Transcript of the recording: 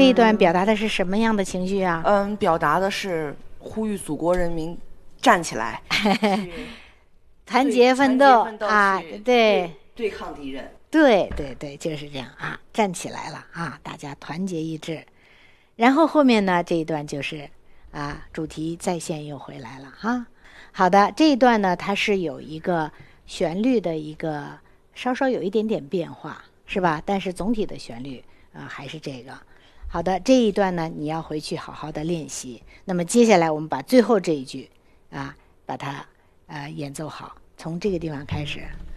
这一段表达的是什么样的情绪啊？ 表达的是呼吁祖国人民站起来， 团结奋斗啊！对， 对抗敌人。 对对对，就是这样啊！站起来了啊！大家团结一致。然后后面呢，这一段就是主题再现又回来了哈。好的，这一段呢，它是有一个旋律的一个稍稍有一点点变化，是吧？但是总体的旋律还是这个。好的，这一段呢，你要回去好好的练习。那么接下来我们把最后这一句把它演奏好，从这个地方开始。